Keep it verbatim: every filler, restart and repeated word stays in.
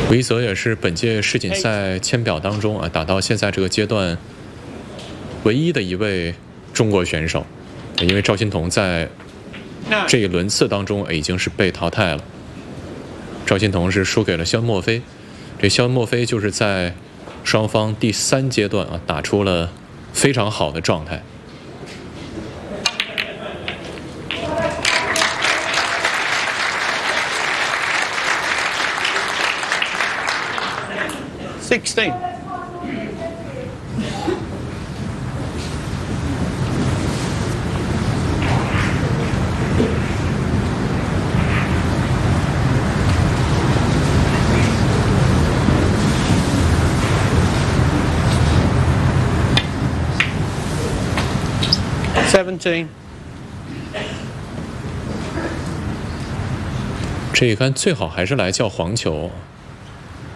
韦泽也是本届世锦赛签表当中啊，打到现在这个阶段唯一的一位中国选手，因为赵心童在这一轮次当中已经是被淘汰了。赵心童是输给了肖恩墨菲，这肖恩墨菲就是在双方第三阶段啊打出了非常好的状态。 Sixteen. Seventeen. 这一杆最好还是来叫黄球。